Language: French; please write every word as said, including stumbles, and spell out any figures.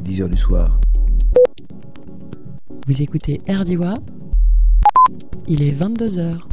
dix heures du soir. Vous écoutez R D W A, il est vingt-deux heures.